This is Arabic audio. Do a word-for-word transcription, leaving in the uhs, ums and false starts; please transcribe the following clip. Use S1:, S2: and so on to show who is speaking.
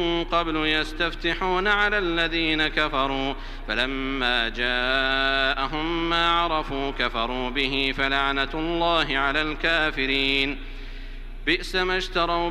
S1: قبل يستفتحون على الذين كفروا فلما جاءهم ما عرفوا كفروا به فلعنة الله على الكافرين. بئس ما اشتروا